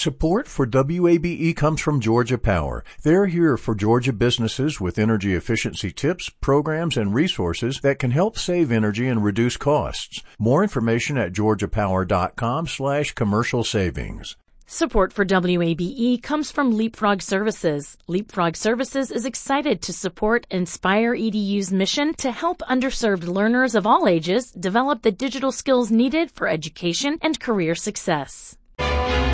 Support for WABE comes from Georgia Power. They're here for Georgia businesses with energy efficiency tips, programs, and resources that can help save energy and reduce costs. More information at georgiapower.com/commercial savings. Support for WABE comes from Leapfrog Services. Leapfrog Services is excited to support Inspire EDU's mission to help underserved learners of all ages develop the digital skills needed for education and career success.